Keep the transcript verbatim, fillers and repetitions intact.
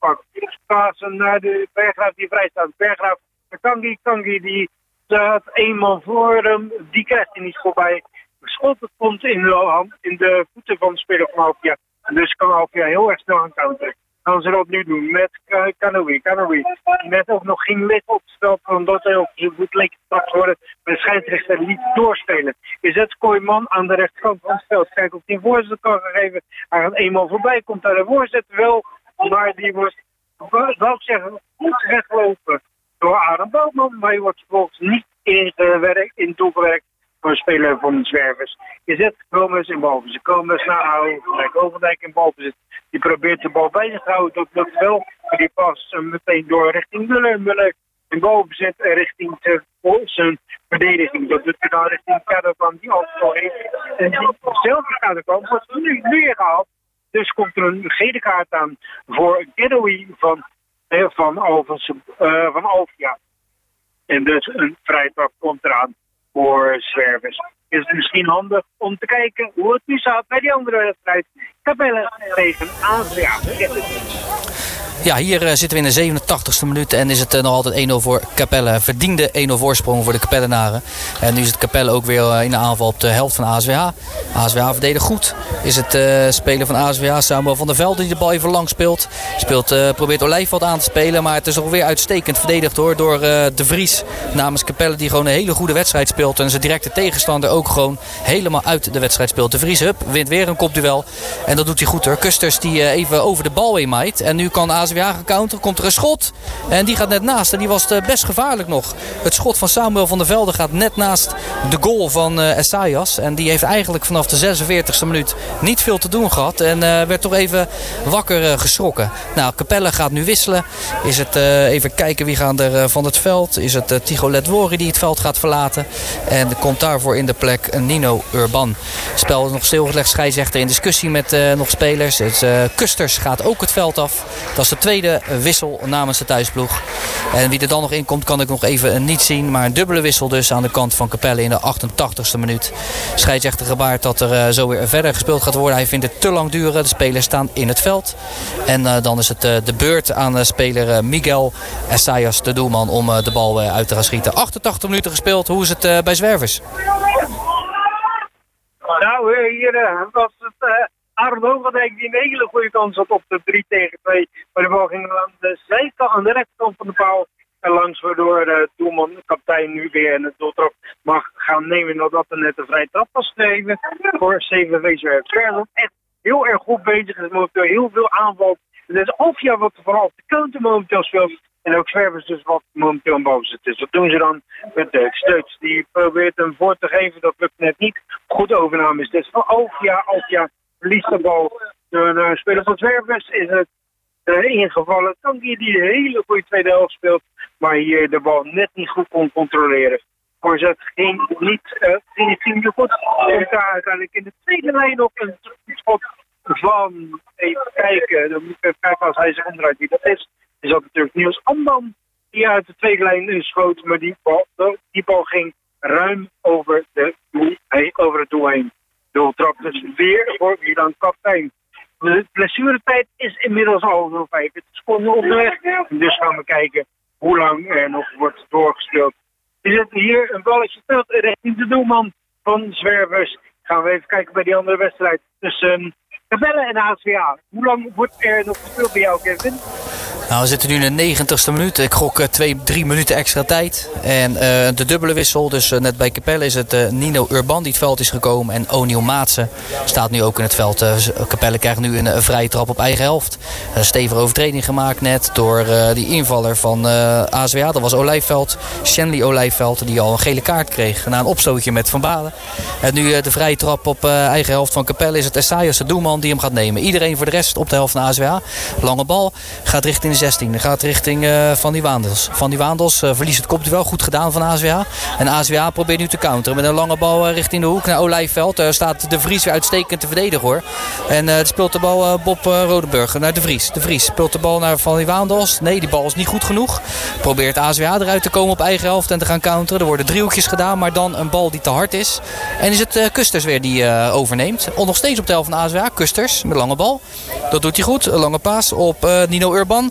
pak. Pasen naar de Berggraaf die vrij staat. Berggraaf, Kangi, Kangi die staat één man voor hem. Die krijgt hij niet voorbij. Schot komt in de, hand, in de voeten van de speler van Alfia. Dus kan Alfia heel erg snel gaan counteren. Gaan ze dat nu doen met Kanoui. Kanoui met ook nog geen licht op het veld, omdat hij op zijn voet leek getrapt worden. Maar de scheidsrechter liet doorspelen. Is het Kooijman aan de rechterkant van het veld. Kijk of hij een voorzet kan geven. Hij gaat eenmaal voorbij, komt daar de voorzet wel. Maar die wordt, wou ik zeggen, goed weggelopen door Adam Boutman. Maar die wordt vervolgens niet ingewerkt, in toegewerkt voor een speler van de Zwervers. Je zet Gomez in balbezit. Gomez naar Overdijk. Overdijk in balbezit. Die probeert de bal bij zich te houden. Dat lukt wel. Maar die past meteen door richting Muller. Muller in balbezit richting zijn verdediging. Dat doet hij dan richting Kaderkamp die altijd al heeft. En diezelfde Kaderkamp wordt nu weer gehaald. Dus komt er een gele kaart aan voor Gedoui van, eh, van, Alphens, uh, van Alfia. En dus een vrije trap komt eraan voor Zwervers. Is het misschien handig om te kijken hoe het nu staat bij die andere wedstrijd. Capelle tegen A Z A. Ja, hier uh, zitten we in de zevenentachtigste minuut en is het uh, nog altijd één nul voor Capelle. Verdiende één nul voorsprong voor de Capellenaren. En nu is het Capelle ook weer uh, in de aanval op de helft van A S W H. A S W H verdedigt goed. Is het uh, speler van A S W H, Samuel van der Velde, die de bal even lang speelt. speelt uh, probeert Olijfveld aan te spelen, maar het is alweer uitstekend verdedigd hoor, door uh, De Vries namens Capelle, die gewoon een hele goede wedstrijd speelt. En zijn directe tegenstander ook gewoon helemaal uit de wedstrijd speelt. De Vries, hup, wint weer een kopduel. En dat doet hij goed hoor. Kusters die uh, even over de bal heen maait. En nu kan A S W H gaan counteren. Komt er een schot. En die gaat net naast. En die was uh, best gevaarlijk nog. Het schot van Samuel van der Velde gaat net naast de goal van uh, Essayas. En die heeft eigenlijk vanaf de zesenveertigste minuut niet veel te doen gehad. En uh, werd toch even wakker uh, geschrokken. Nou, Capelle gaat nu wisselen. Is het uh, even kijken wie gaan er uh, van het veld. Is het uh, Tigo Ledwori die het veld gaat verlaten. En er komt daarvoor in de plek Nino Urban. Het spel is nog stilgelegd. Scheidsrechter in discussie met uh, nog spelers. Het, uh, Kusters gaat ook het veld af. Dat is de tweede wissel namens de thuisploeg. En wie er dan nog in komt kan ik nog even niet zien. Maar een dubbele wissel dus aan de kant van Capelle in de achtentachtigste minuut. Scheidsrechter gebaart dat er uh, zo weer verder gespeeld gaat worden. Hij vindt het te lang duren. De spelers staan in het veld. En uh, dan is het uh, de beurt aan de speler uh, Miguel Essayas, de doelman, om uh, de bal uh, uit te gaan schieten. achtentachtig minuten gespeeld. Hoe is het uh, bij Zwervers? Nou, hier uh, was het uh, Arend Overdijk die een hele goede kans had op de drie tegen twee. Maar de bal ging aan de zijkant, aan de rechterkant van de paal. En langs waardoor de uh, doelman, de kapitein, nu weer een doeltrap mag gaan nemen. Nadat er net een vrije trap was gegeven voor C V V Zwervers. Zwervers echt heel erg goed bezig. Er is momenteel heel veel aanval. Het is Alfia wat vooral op de counter momenteel speelt. En ook Zwervers dus wat momenteel in balbezit is. Dat doen ze dan met Deutz. Deutz die probeert hem voor te geven. Dat lukt net niet. Goed overname is dus van Alfia. Alfia verliest de bal. Door een speler van Zwervers is het uh, ingevallen. Tanguy die een hele goede tweede helft speelt. Maar hier de bal net niet goed kon controleren. Voorzet ging niet, uh, ging, ging niet goed. En daar uiteindelijk in de tweede lijn op een schot van, even kijken, dan moet ik even kijken als hij zich omdraait wie dat is. Is dat natuurlijk Niels Amban die uit de tweede lijn schoot, maar die bal, die bal ging ruim over, de doel, over het doel heen. Doeltrap dus weer voor Milan kapitein. De blessuretijd is inmiddels al over vijfentwintig seconden onderweg. Dus gaan we kijken hoe lang er nog wordt doorgespeeld. Er zit hier een balletje terug richting de doelman van Zwervers. Gaan we even kijken bij die andere wedstrijd tussen Capelle en A S W H. Hoe lang wordt er nog gespeeld bij jou, Kevin? Nou, we zitten nu in de negentigste minuut. Ik gok uh, twee, drie minuten extra tijd. En uh, de dubbele wissel, dus uh, net bij Capelle is het uh, Nino Urban die het veld is gekomen. En O'Neil Maatsen staat nu ook in het veld. Uh, Capelle krijgt nu een, een vrije trap op eigen helft. Een stevige overtreding gemaakt net door uh, die invaller van uh, A S W H. Dat was Olijfveld, Shenley Olijfveld, die al een gele kaart kreeg na een opstootje met Van Balen. En nu uh, de vrije trap op uh, eigen helft van Capelle is het Essayas, de doelman, die hem gaat nemen. Iedereen voor de rest op de helft van A S W H. Lange bal, gaat richting de zestien. Gaat richting uh, Van die Waandels. Van die Waandels uh, verliest het kopduel. Goed gedaan van A S W H. En A S W H probeert nu te counteren. Met een lange bal uh, richting de hoek naar Olijfveld. Uh, staat De Vries weer uitstekend te verdedigen hoor. En uh, speelt de bal uh, Bob uh, Rodenburg naar De Vries. De Vries speelt de bal naar Van die Waandels. Nee, die bal is niet goed genoeg. Probeert A S W H eruit te komen op eigen helft en te gaan counteren. Er worden driehoekjes gedaan, maar dan een bal die te hard is. En is het uh, Kusters weer die uh, overneemt. Nog steeds op de helft van A S W H. Kusters met lange bal. Dat doet hij goed. Een lange paas op uh, Nino Urban.